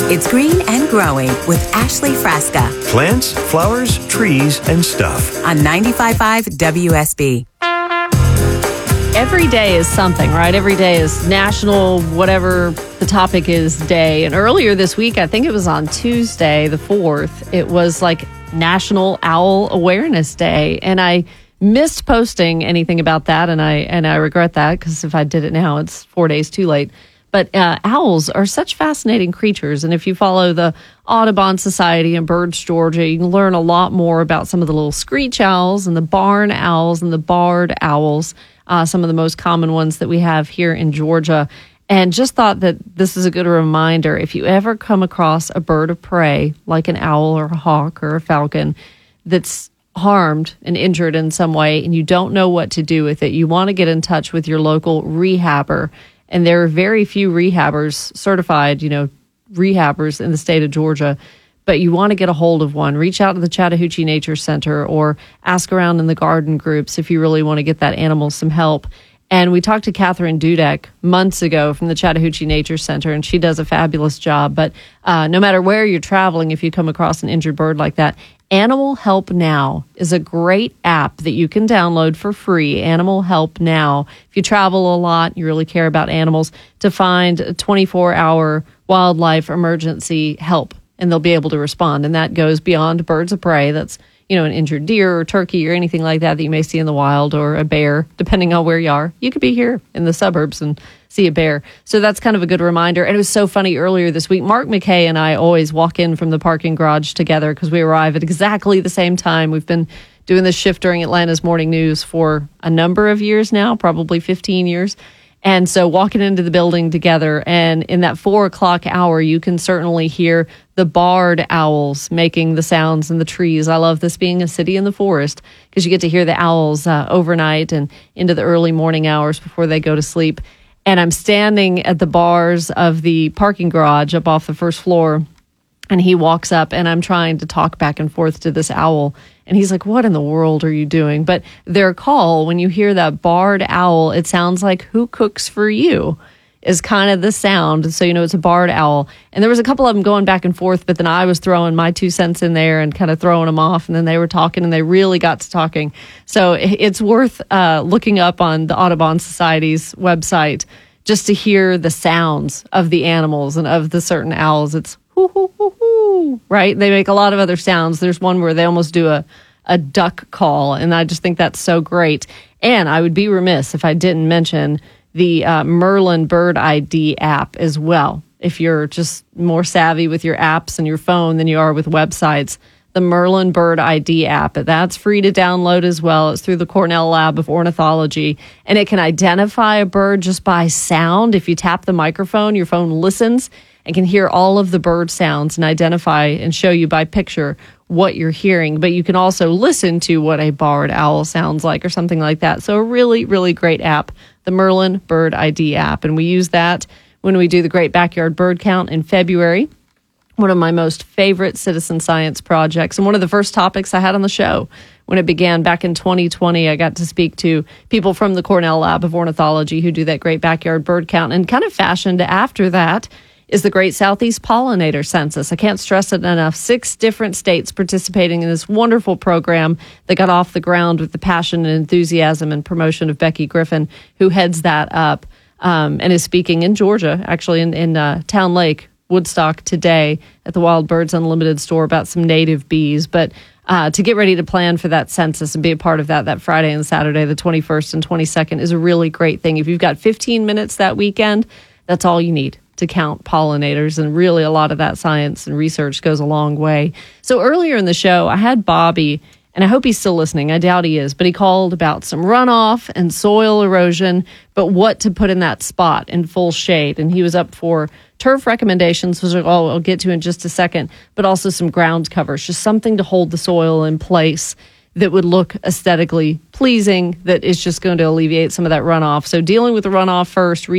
It's Green and Growing with Ashley Frasca Plants, flowers, trees, and stuff. on 95.5 WSB. Every day is something, right? Every day is national, whatever the topic is, day. And earlier this week, I think it was on Tuesday, the 4th, it was like National Owl Awareness Day. And I missed posting anything about that. And I regret that, because if I did it now, it's 4 days too late. But owls are such fascinating creatures. And if you follow the Audubon Society and Birds Georgia, you can learn a lot more about some of the little screech owls and the barn owls and the barred owls, some of the most common ones that we have here in Georgia. And just thought that this is a good reminder. If you ever come across a bird of prey, like an owl or a hawk or a falcon, that's harmed and injured in some way, and you don't know what to do with it, you want to get in touch with your local rehabber. And there are very few rehabbers, certified, rehabbers in the state of Georgia. But you want to get a hold of one. Reach out to the Chattahoochee Nature Center or ask around in the garden groups if you really want to get that animal some help. And we talked to Catherine Dudek months ago from the Chattahoochee Nature Center, and she does a fabulous job. But no matter where you're traveling, if you come across an injured bird like that, Animal Help Now is a great app that you can download for free. Animal Help Now. If you travel a lot, you really care about animals, to find a 24-hour wildlife emergency help, and they'll be able to respond. And that goes beyond birds of prey. That's, an injured deer or turkey or anything like that you may see in the wild, or a bear, depending on where you are. You could be here in the suburbs and see a bear. So that's kind of a good reminder. And it was so funny earlier this week. Mark McKay and I always walk in from the parking garage together because we arrive at exactly the same time. We've been doing this shift during Atlanta's morning news for a number of years now, probably 15 years. And so walking into the building together, and in that 4 o'clock hour, you can certainly hear the barred owls making the sounds in the trees. I love this being a city in the forest, because you get to hear the owls overnight and into the early morning hours before they go to sleep. And I'm standing at the bars of the parking garage up off the first floor, and he walks up, and I'm trying to talk back and forth to this owl. And he's like, what in the world are you doing? But their call, when you hear that barred owl, it sounds like "Who Cooks for You" is kind of the sound. So, it's a barred owl. And there was a couple of them going back and forth, but then I was throwing my 2 cents in there and kind of throwing them off. And then they were talking, and they really got to talking. So it's worth looking up on the Audubon Society's website just to hear the sounds of the animals and of the certain owls. It's hoo, hoo, hoo, hoo, right? They make a lot of other sounds. There's one where they almost do a duck call, and I just think that's so great. And I would be remiss if I didn't mention the Merlin Bird ID app as well. If you're just more savvy with your apps and your phone than you are with websites, the Merlin Bird ID app, that's free to download as well. It's through the Cornell Lab of Ornithology, and it can identify a bird just by sound. If you tap the microphone, your phone listens and can hear all of the bird sounds and identify and show you by picture what you're hearing. But you can also listen to what a barred owl sounds like or something like that. So a really, really great app, the Merlin Bird ID app. And we use that when we do the Great Backyard Bird Count in February, one of my most favorite citizen science projects, and one of the first topics I had on the show when it began back in 2020. I got to speak to people from the Cornell Lab of Ornithology who do that Great Backyard Bird Count, and kind of fashioned after that is the Great Southeast Pollinator Census. I can't stress it enough. 6 different states participating in this wonderful program that got off the ground with the passion and enthusiasm and promotion of Becky Griffin, who heads that up and is speaking in Georgia, actually in Town Lake, Woodstock, today at the Wild Birds Unlimited store about some native bees. But to get ready to plan for that census and be a part of that Friday and Saturday, the 21st and 22nd, is a really great thing. If you've got 15 minutes that weekend, that's all you need to count pollinators. And really a lot of that science and research goes a long way. So earlier in the show, I had Bobby, and I hope he's still listening. I doubt he is, but he called about some runoff and soil erosion, but what to put in that spot in full shade. And he was up for turf recommendations, which I'll get to in just a second, but also some ground covers, just something to hold the soil in place that would look aesthetically pleasing, that is just going to alleviate some of that runoff. So dealing with the runoff first,